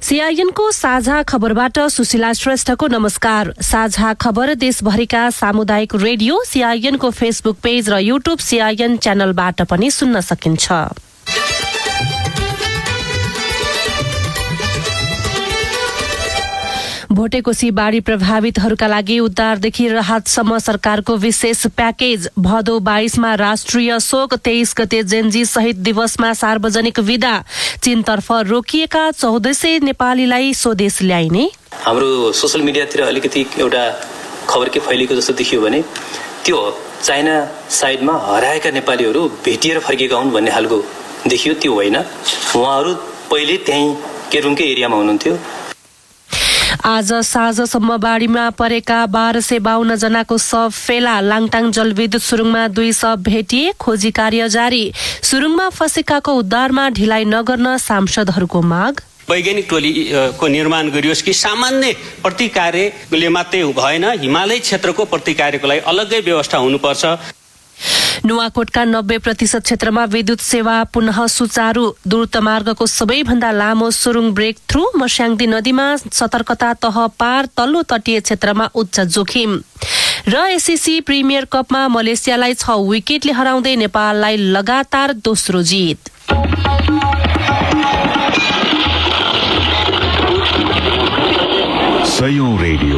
सीआईएनको साझा खबरबाट सुशीला श्रेष्ठको नमस्कार। साझा खबर देशभरिका सामुदायिक रेडियो सीआईएनको फेसबुक पेज र युट्युब सीआईएन च्यानलबाट पनि सुन्न सकिन्छ। भोटेकोशी बाढ़ी प्रभावितहरूका लागि उद्धारदेखि राहतसम्म सरकारको विशेष प्याकेज। भदौ 22मा राष्ट्रिय शोक, 23 गते जेनजी शहीद दिवसमा सार्वजनिक विदा। चीनतर्फ रोकिएका 1400 नेपालीलाई स्वदेश ल्याइने। हाम्रो सोशल मिडियातिर अलिकति एउटा खबर के फैलिएको जस्तो देखियो भने त्यो चाइना साइडमा हराएका नेपालीहरू भेटिएर फर्केका हुन् भन्ने खालको देखियो। त्यो होइन, उहाँहरू पहिले त्यही केरुङकै एरियामा हुनुहुन्थ्यो। आज साँझसम्म बाढीमा परेका 1252 जनाको शव फेला। लाङटाङ जलविद्युत सुरुङमा 2 शव भेटिए। खोजी कार्य जारी। सुरुङमा फँसेकाको उद्धारमा ढिलाइ नगर्न सांसदहरूको माग। वैज्ञानिक टोलीको निर्माण गरियोस् कि सामान्य प्रतिकार्यले मात्रै भएन, हिमालय क्षेत्रको प्रतिकार्यको लागि अलग्गै व्यवस्था हुनुपर्छ। नुवाकोटका 90% क्षेत्रमा विद्युत सेवा पुनः सुचारू। द्रुत मार्गको सबैभन्दा लामो सुरुङ ब्रेक थ्रू। मस्याङदी नदीमा सतर्कता तह पार, तल्लो तटीय क्षेत्रमा उच्च जोखिम। र एससीसी प्रिमियर कपमा मलेसियालाई 6 विकेटले हराउँदै नेपाललाई लगातार दोस्रो जित। सयौं रेडियो,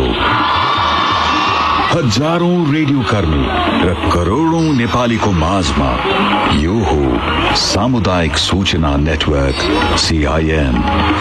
हजारौं रेडियो कर्मी र करोडौं नेपालीको माझमा यो हो सामुदायिक सूचना नेटवर्क सीआईएन।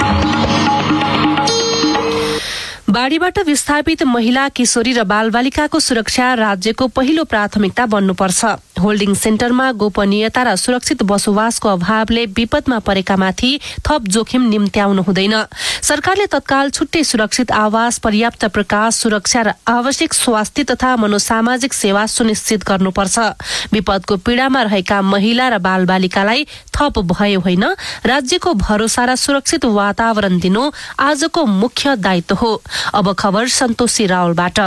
बाढीबाट विस्थापित महिला, किशोरी र बालबालिकाको सुरक्षा राज्यको पहिलो प्राथमिकता बन्नुपर्छ। होल्डिङ सेन्टरमा गोपनीयता र सुरक्षित बसोबासको अभावले विपदमा परेकामाथि थप जोखिम निम्त्याउनु हुँदैन। सरकारले तत्काल छुट्टै सुरक्षित आवास, पर्याप्त प्रकाश, सुरक्षा र आवश्यक स्वास्थ्य तथा मनोसामाजिक सेवा सुनिश्चित गर्नुपर्छ। विपदको पीडामा रहेका महिला र बालबालिकालाई थप भय होइन, राज्यको भरोसा र सुरक्षित वातावरण दिनु आजको मुख्य दायित्व हो। अब खबर सन्तोषी रावलबाट।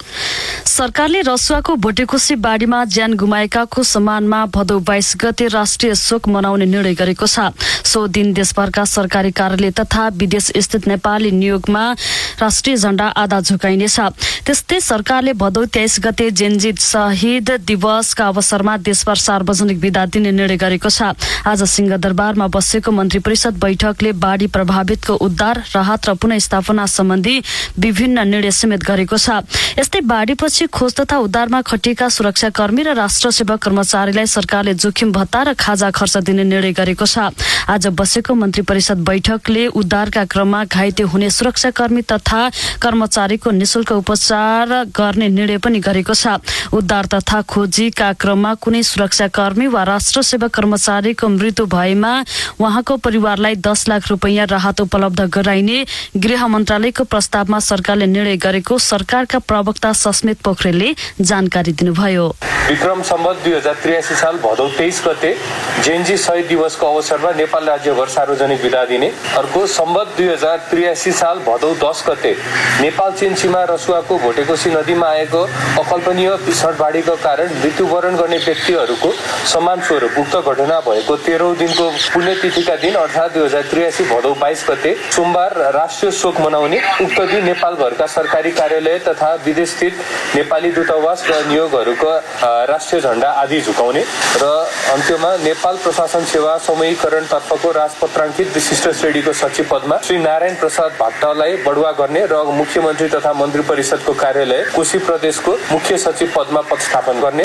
सरकारले रसुवाको भोटेकोशी बाढीमा ज्यान गुमाएकाको सम्मानमा भदौ 22 गते राष्ट्रिय शोक मनाउने निर्णय गरेको छ। सो दिन देशभरका सरकारी कार्यालय तथा विदेश स्थित नेपाली नियोगमा राष्ट्रिय झण्डा आधा झुकाइनेछ। त्यस्तै सरकारले भदौ 23 गते जेनजी शहीद दिवसका अवसरमा देशभर सार्वजनिक विदा दिने निर्णय गरेको छ। आज सिंहदरबारमा बसेको मन्त्री परिषद बैठकले बाढी प्रभावितको उद्धार, राहत र पुनर्स्थापना सम्बन्धी विभिन्न निर्णय समेत गरेको छ। यस्तै बाढीपछि खोज तथा उद्धारमा खटिएका सुरक्षाकर्मी र राष्ट्र सेवा कर्मचारीलाई सरकारले जोखिम भत्ता र खाजा खर्च दिने निर्णय गरेको छ। आज बसेको मन्त्री परिषद बैठकले उद्धारका क्रममा घाइते हुने सुरक्षाकर्मी तथा कर्मचारीको निशुल्क उपचार गर्ने निर्णय पनि गरेको छ। उद्धार तथा खोजीका क्रममा कुनै सुरक्षाकर्मी वा राष्ट्र सेवा कर्मचारीको मृत्यु भएमा उहाँको परिवारलाई 10 लाख रुपैयाँ राहत उपलब्ध गराइने गृह मन्त्रालयको प्रस्तावमा सरकारले निर्णय गरेको सरकारका प्रवक्ता सस्मित पोखरेलले जानकारी दिनुभयो। विक्रम सम्वत 2083 साल भदौ 23 गते जेनजी शहीद दिवसको अवसरमा नेपाल राज्यभर सार्वजनिक विदा दिने। अर्को सम्वत 2083 साल भदौ 10 गते नेपाल चीन सीमा रसुवाको भोटेकोशी नदीमा आएको अकल्पनीय भीषण बाढीको कारण मृत्युवरण गर्ने व्यक्तिहरूको सम्मान स्वरूप उक्त घटना भएको 13औं दिनको पुण्यतिथिका दिन अर्थात् 2083 भदौ 22 गते सोमबार राष्ट्रिय शोक मनाउने। उक्त दिन नेपालभरका सरकारी कार्यालय तथा विदेश स्थित नेपाली दूतावास र नियोगहरूको राष्ट्रिय झण्डा आदि झुकाउने र अन्त्यमा नेपाल प्रशासन सेवा समूहीकरण तर्फको राजपत्राङ्कित विशिष्ट श्रेणीको सचिव पदमा श्री नारायण प्रसाद भट्टलाई बढुवा गर्ने र मुख्यमन्त्री तथा मन्त्री परिषदको कार्यालय कोशी प्रदेशको मुख्य सचिव पदमा पदस्थापन गर्ने।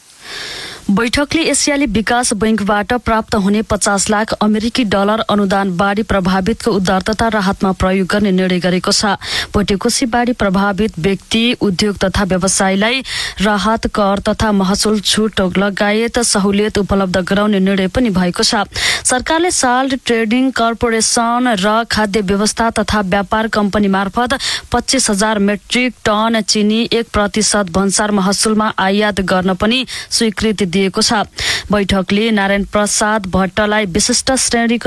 बैठकले एसियाली विकास बैंकबाट प्राप्त हुने 50 लाख अमेरिकी डलर अनुदान बाढी प्रभावितको उद्धार तथा राहतमा प्रयोग गर्ने निर्णय गरेको छ। भोटेकोशी बाढी प्रभावित व्यक्ति, उद्योग तथा व्यवसायलाई राहत, कर तथा महसुल छुट लगायत सहुलियत उपलब्ध गराउने निर्णय पनि भएको छ। सरकारले साल्ट ट्रेडिङ कर्पोरेसन र खाद्य व्यवस्था तथा व्यापार कम्पनी मार्फत 25,000 मेट्रिक टन चिनी 1% भन्सार महसुलमा आयात गर्न पनि स्वीकृति दिएको छ। बैठकले नारायण प्रसाद भट्टलाई विशिष्ट श्रेणीको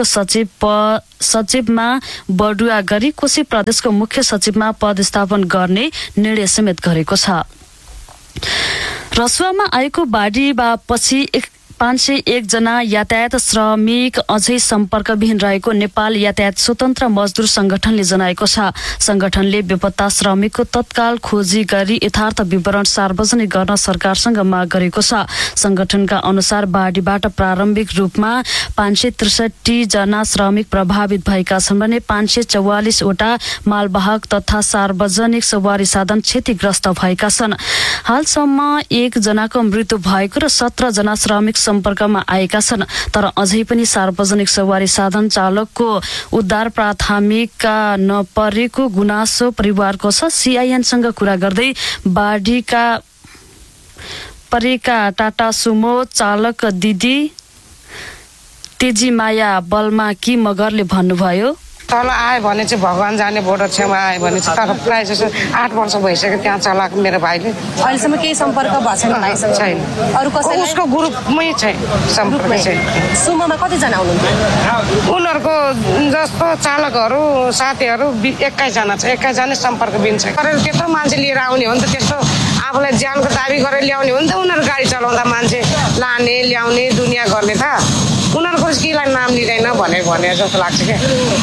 सचिवमा बढुवा गरी कोशी प्रदेशको मुख्य सचिवमा पदस्थापन गर्ने निर्णय समेत गरेको छ। रसुवामा आएको बाढीपछि 501 जना यातायात श्रमिक अझै सम्पर्कविहीन रहेको नेपाल यातायात स्वतन्त्र मजदुर संगठनले जनाएको छ। संगठनले बेपत्ता श्रमिकको तत्काल खोजी गरी यथार्थ विवरण सार्वजनिक गर्न सरकारसँग माग गरेको छ। संगठनका अनुसार बाढीबाट प्रारम्भिक रूपमा 563 जना श्रमिक प्रभावित भएका छन् भने 544 वटा मालवाहक तथा सार्वजनिक सवारी साधन क्षतिग्रस्त भएका छन्। हालसम्म 1 जनाको मृत्यु भएको र 17 जना श्रमिक सम्पर्कमा आएका छन्। तर अझै पनि सार्वजनिक सवारी साधन चालकको उद्धार प्राथमिकता नपरेको गुनासो परिवारको छ। सीआईएनसँग कुरा गर्दै बाढीका परेका टाटा सुमो चालक दिदी तेजीमाया बल्माकी मगरले भन्नुभयो, तल आयो भने चाहिँ भगवान जाने बोर्डर छेउमा आयो भने चाहिँ तर प्रायः जस्तो 8 वर्ष भइसक्यो त्यहाँ चलाएको मेरो भाइले। अहिलेसम्म केही सम्पर्क भएको छैन। अरू कसैले उसको ग्रुपमै छैन सम्पर्क छैन। सुमोमा कतिजना हुनुहुन्थ्यो? उनीहरूको जस्तो चालकहरू साथीहरू 21 जना छ। 21 जना सम्पर्कविहीन छ। त्यस्तो मान्छे लिएर आउने हो नि त, त्यस्तो आफूलाई ज्यानको दाबी गरेर ल्याउने हो नि त। उनीहरू गाडी चलाउँदा मान्छे लाने ल्याउने दुनियाँ गर्ने त उनीहरूको केलाई नाम लिँदैन भने जस्तो लाग्छ क्या।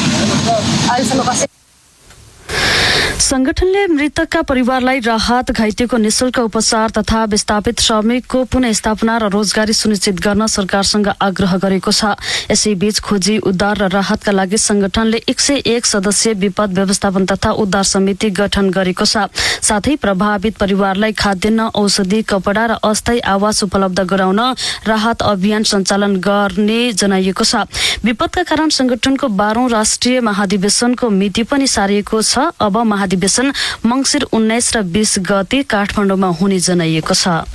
संगठनले मृतकका परिवारलाई राहत, घाइतेको निशुल्क उपचार तथा विस्थापित श्रमिकको पुनः स्थापना र रोजगारी सुनिश्चित गर्न सरकारसँग आग्रह गरेको छ। यसैबीच खोजी, उद्धार र राहतका लागि संगठनले 101 सदस्यीय विपद व्यवस्थापन तथा उद्धार समिति गठन गरेको छ। साथै प्रभावित परिवारलाई खाद्यान्न, औषधि, कपडा र अस्थायी आवास उपलब्ध गराउन राहत अभियान सञ्चालन गर्ने जनाइएको छ। विपदका कारण संगठनको 12औं राष्ट्रिय महाधिवेशनको मिति पनि सारिएको छ। अब महाधिवेशन मंसिर 19 र 20 गते काठमाडौँमा हुने जनाइएको छ।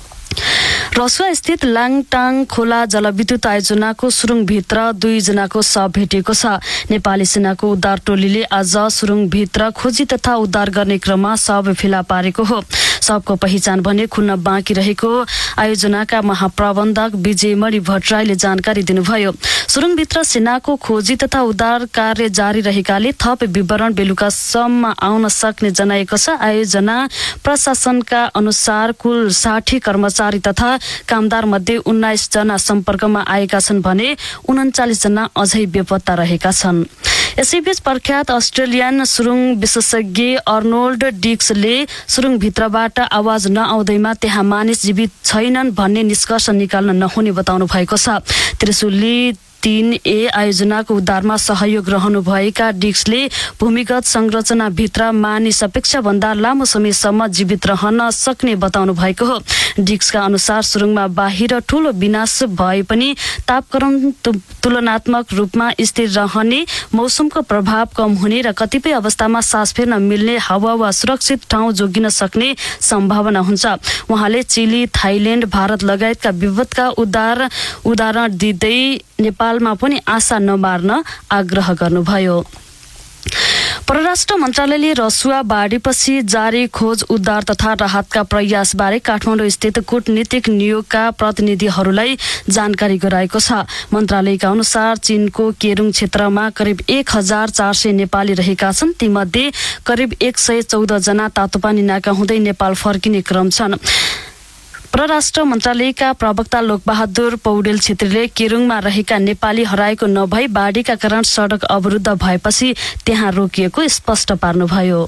रसुवा स्थित लाङटाङ खोला जलविद्युत आयोजनाको सुरुङभित्र 2 जनाको शव भेटिएको छ। नेपाली सेनाको उद्धार टोलीले आज सुरुङभित्र खोजी तथा उद्धार गर्ने क्रममा शव फेला पारेको हो। शवको पहिचान भने खुन्न बाँकी रहेको आयोजनाका महाप्रबन्धक विजयमणि भट्टराईले जानकारी दिनुभयो। सुरुङभित्र सेनाको खोजी तथा उद्धार कार्य जारी रहेकाले थप विवरण बेलुकासम्म आउन सक्ने जनाएको छ। आयोजना प्रशासनका अनुसार कुल 60 कर्मचारी तथा कामदार मध्ये 19 जना सम्पर्कमा आएका छन् भने 39 जना अझै बेपत्ता रहेका छन्। यसैबीच प्रख्यात अस्ट्रेलियन सुरुङ विशेषज्ञ अर्नोल्ड डिक्सले सुरुङभित्रबाट आवाज नआउँदैमा त्यहाँ मानिस जीवित छैनन् भन्ने निष्कर्ष निकाल्न नहुने बताउनु भएको छ। त्रिशुली 3A आयोजनाको उद्धारमा सहयोग रहनुभएका डिक्सले भूमिगत संरचनाभित्र मानिस अपेक्षाभन्दा लामो समयसम्म जीवित रहन सक्ने बताउनु भएको हो। डिक्सका अनुसार सुरुङमा बाहिर ठूलो विनाश भए पनि तापक्रम तुलनात्मक रूपमा स्थिर रहने, मौसमको प्रभाव कम हुने र कतिपय अवस्थामा सास फेर्न मिल्ने हावा वा सुरक्षित ठाउँ जोगिन सक्ने सम्भावना हुन्छ। उहाँले चिली, थाइल्याण्ड, भारत लगायतका विपदका उदाहरण दिँदै नेपालमा पनि आशा नमार्न आग्रह गर्नुभयो। परराष्ट्र मन्त्रालयले रसुवा बाढीपछि जारी खोज, उद्धार तथा राहतका प्रयासबारे काठमाडौँ स्थित कूटनीतिक नियोगका प्रतिनिधिहरूलाई जानकारी गराएको छ। मन्त्रालयका अनुसार चीनको केरुङ क्षेत्रमा करिब 1400 नेपाली रहेका छन्। तीमध्ये करिब 114 जना तातोपानी नाका हुँदै नेपाल फर्किने क्रम छन्। परराष्ट्र मन्त्रालयका प्रवक्ता लोकबहादुर पौडेल छेत्रीले केरुङमा रहेका नेपाली हराएको नभई बाढीका कारण सडक अवरुद्ध भएपछि त्यहाँ रोकिएको स्पष्ट पार्नुभयो।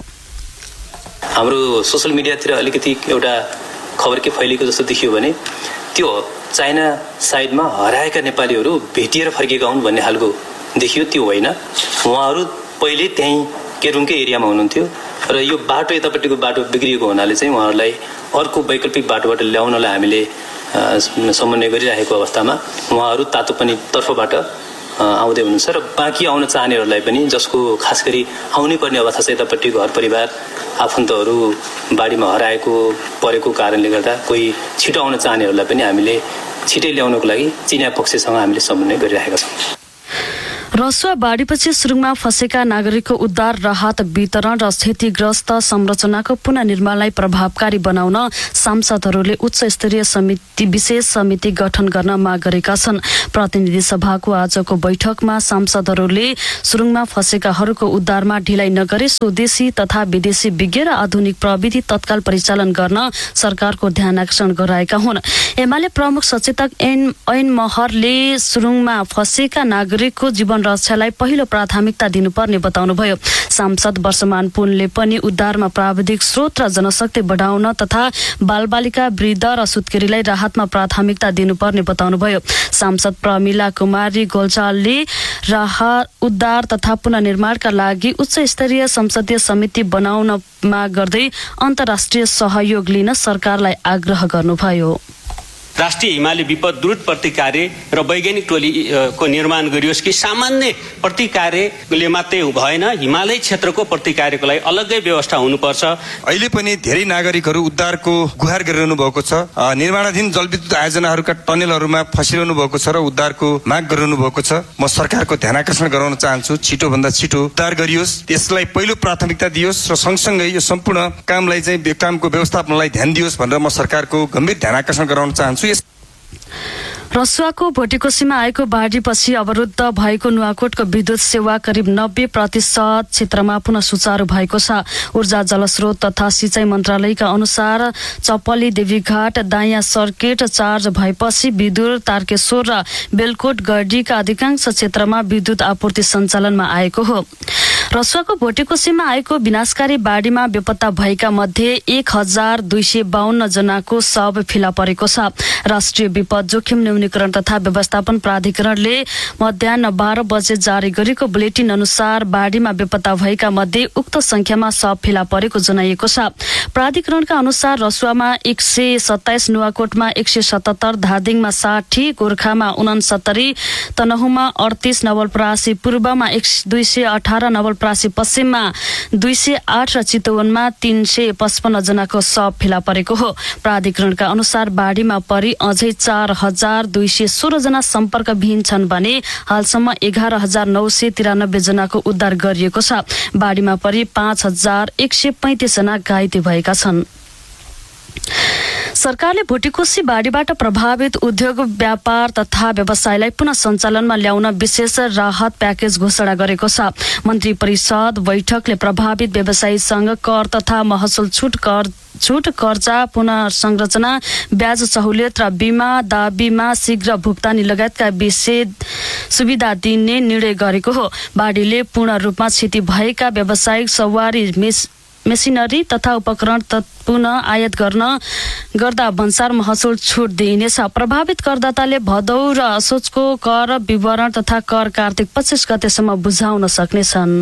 हाम्रो सोशल मिडियातिर अलिकति एउटा खबर के फैलिएको जस्तो देखियो भने त्यो चाइना साइडमा हराएका नेपालीहरू भेटिएर फर्केका हुन् भन्ने खालको देखियो। त्यो होइन, उहाँहरू पहिले त्यहीँ केरुङकै एरियामा हुनुहुन्थ्यो र यो बाटो यतापट्टिको बाटो बिग्रिएको हुनाले चाहिँ उहाँहरूलाई अर्को वैकल्पिक बाटोबाट ल्याउनलाई हामीले समन्वय गरिरहेको अवस्थामा उहाँहरू तातोपानी तर्फबाट आउँदै हुनुहुन्छ र बाँकी आउन चाहनेहरूलाई पनि, जसको खास गरी आउनै पर्ने अवस्था छ, यतापट्टि घर परिवार आफन्तहरू बाढीमा परेको कारणले गर्दा कोही छिटो आउन चाहनेहरूलाई पनि हामीले छिटै ल्याउनको लागि चिनिया पक्षसँग हामीले समन्वय गरिरहेका छौँ। रसुवा बाढीपछि सुरुङमा फँसेका नागरिकको उद्धार, राहत वितरण र क्षतिग्रस्त संरचनाको पुनर्निर्माणलाई प्रभावकारी बनाउन सांसदहरूले उच्च स्तरीय विशेष समिति गठन गर्न माग गरेका छन्। प्रतिनिधि सभाको आजको बैठकमा सांसदहरूले सुरुङमा फँसेकाहरूको उद्धारमा ढिलाइ नगरी स्वदेशी तथा विदेशी विज्ञ र आधुनिक प्रविधि तत्काल परिचालन गर्न सरकारको ध्यान आकर्षण गराएका हुन्। एमाले प्रमुख सचेतक ऐन महरले सुरुङमा फँसेका नागरिकको जीवन रक्षालाई पहिलो प्राथमिकता दिनुपर्ने बताउनुभयो। सांसद वर्षमान पुनले पनि उद्धारमा प्राविधिक स्रोत र जनशक्ति बढाउन तथा बालबालिका, वृद्ध र सुत्केरीलाई राहतमा प्राथमिकता दिनुपर्ने बताउनुभयो। सांसद प्रमिला कुमारी गोल्चालले राहत, उद्धार तथा पुनर्निर्माणका लागि उच्च स्तरीय संसदीय समिति बनाउन माग गर्दै अन्तर्राष्ट्रिय सहयोग लिन सरकारलाई आग्रह गर्नुभयो। राष्ट्रिय हिमाली विपद द्रुत प्रतिकार्य र वैज्ञानिक टोलीको निर्माण गरियोस् कि सामान्य प्रतिकार्यले मात्रै भएन, हिमालय क्षेत्रको प्रतिकार्यको लागि अलग्गै व्यवस्था हुनुपर्छ। अहिले पनि धेरै नागरिकहरू उद्धारको गुहार गरिरहनु भएको छ। निर्माणाधीन जलविद्युत आयोजनाहरूका टनेलहरूमा फसिरहनु भएको छ र उद्धारको माग गरिरहनु भएको छ। म सरकारको ध्यान आकर्षण गराउन चाहन्छु, छिटोभन्दा छिटो उद्धार गरियोस्, त्यसलाई पहिलो प्राथमिकता दियोस् र सँगसँगै यो सम्पूर्ण कामलाई चाहिँ कामको व्यवस्थापनलाई ध्यान दियोस् भनेर म सरकारको गम्भीर ध्यान आकर्षण गराउन चाहन्छु। रसुवाको भोटेकोसीमा आएको बाढीपछि अवरुद्ध भएको नुवाकोटको विद्युत सेवा करिब 90% क्षेत्रमा पुनः सुचारू भएको छ। ऊर्जा जलस्रोत तथा सिंचाई मन्त्रालयका अनुसार चपली देवीघाट दायाँ सर्किट चार्ज भएपछि विद्युत तारकेश्वर र बेलकोट गढीका अधिकांश क्षेत्रमा विद्युत आपूर्ति सञ्चालनमा आएको हो। रसुवाको भोटेकोसीमा आएको विनाशकारी बाढीमा बेपत्ता भएका मध्ये 1252 जनाको शव फेला परेको छ। राष्ट्रिय विपद जोखिम न्यूनीकरण तथा व्यवस्थापन प्राधिकरणले मध्याह्न 12 बजे जारी गरेको बुलेटिन अनुसार बाढीमा बेपत्ता भएका मध्ये उक्त संख्यामा शव फेला परेको जनाइएको छ। प्राधिकरणका अनुसार रसुवामा 127, नुवाकोटमा 177, धादिङमा 60, गोर्खामा 69, तनहुमा 38, नवलपरासी पूर्वमा 218, नवलपरासी पश्चिममा 208 र चितवनमा 355 जनाको शव फेला परेको हो। प्राधिकरणका अनुसार बाढीमा परि अझै 4216 जना सम्पर्कविहीन छन् भने हालसम्म 11993 जनाको उद्धार गरिएको छ। बाढीमा परि 5135 जना घाइते भएका छन्। सरकारले भोटेकोसी बाढीबाट प्रभावित उद्योग, व्यापार तथा व्यवसायलाई पुनः सञ्चालनमा ल्याउन विशेष राहत प्याकेज घोषणा गरेको छ। मन्त्री परिषद बैठकले प्रभावित व्यवसायीसँग कर तथा महसुल छुट, कर्जा पुनर्संरचना, ब्याज सहुलियत र बीमा दाबीमा शीघ्र भुक्तानी लगायतका विशेष सुविधा दिने निर्णय गरेको हो। बाढीले पूर्ण रूपमा क्षति भएका व्यावसायिक, सवारी, मेसिनरी तथा उपकरण पुनः आयात गर्दा भन्सार महसुल छुट दिइनेछ। प्रभावित करदाताले भदौ र असोजको कर विवरण तथा कर कार्तिक 25 गतेसम्म बुझाउन सक्नेछन्।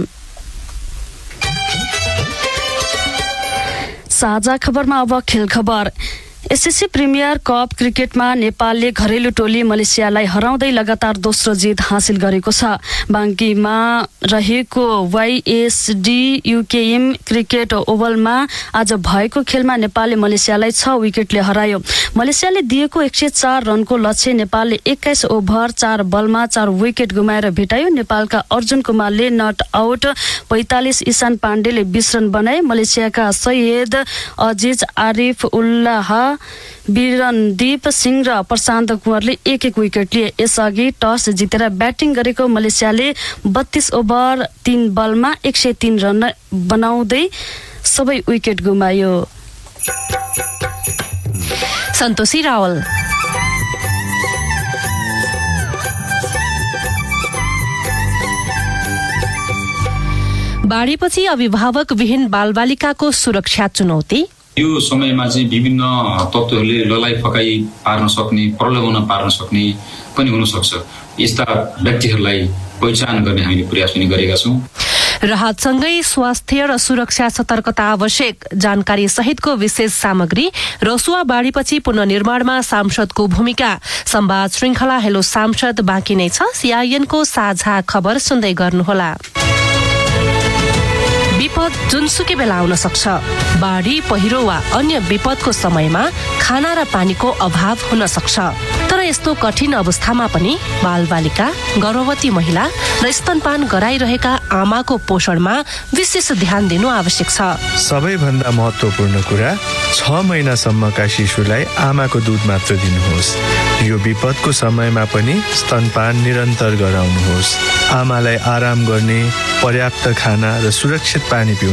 साझा खबरमा अब खेल खबर। एसएससी प्रिमियर कप क्रिकेटमा नेपालले घरेलु टोली मलेसियालाई हराउँदै लगातार दोस्रो जित हासिल गरेको छ। बाङ्कीमा रहेको वाइएसडी युकेएम क्रिकेट ओभलमा आज भएको खेलमा नेपालले मलेसियालाई 6 विकेटले हरायो। मलेसियाले दिएको 104 रनको लक्ष्य नेपालले 21 ओभर 4 बलमा 4 विकेट गुमाएर भेटायो। नेपालका अर्जुन कुमारले नट आउट 45, ईशान पाण्डेले 20 रन बनाए। मलेसियाका सैयद अजिज, आरिफ उल्लाह, वीरनदीप सिंह र प्रशान्त कुँवरले 1-1 विकेट लिए। यसअघि टस जितेर ब्याटिङ गरेको मलेसियाले 32 ओभर 3 बलमा 103 रन बनाउँदै सबै विकेट गुमायो। सन्तोषी रावल। बाढीपछि अभिभावक विहीन बालबालिकाको सुरक्षा चुनौती। यो समयमा चाहिँ विभिन्न तत्त्वहरूले ललाई फकाई पार्न सक्ने, प्रलोभन पार्न सक्ने पनि हुन सक्छ। यस्ता व्यक्तिहरूलाई पहिचान गर्ने हामीले प्रयास पनि गरेका छौँ। राहतसँगै स्वास्थ्य र सुरक्षा सतर्कता आवश्यक जानकारी सहितको विशेष सामग्री। रसुवा बाढीपछि पुनर्निर्माणमा सांसदको भूमिका। संवाद श्रृंखला हेलो सांसद बाँकी नै छ। सीआईएनको साझा खबर सुन्दै गर्नुहोला। विपद जुनसुकै बेला आउन सक्छ। बाढी, पहिरो वा अन्य विपदको समयमा खाना र पानीको अभाव हुन सक्छ। तर यस्तो कठिन अवस्थामा पनि बालबालिका, गर्भवती महिला र स्तनपान गराइरहेका आमाको पोषणमा विशेष ध्यान दिनु आवश्यक छ। सबैभन्दा महत्त्वपूर्ण कुरा 6 महिनासम्मका शिशुलाई आमाको दूध मात्र दिनुहोस्। यो विपदको समयमा पनि स्तनपान निरन्तर गराउनुहोस्। आमालाई आराम गर्ने, पर्याप्त खाना र सुरक्षित पानी पिउनु